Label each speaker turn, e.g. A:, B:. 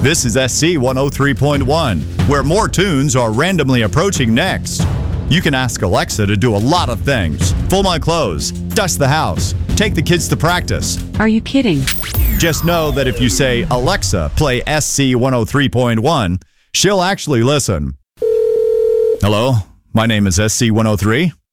A: This is SC 103.1, where more tunes are randomly approaching next. You can ask Alexa to do a lot of things. Fold my clothes, dust the house, take the kids to practice.
B: Are you kidding?
A: Just know that if you say, Alexa, play SC 103.1, she'll actually listen. Hello, my name is SC 103.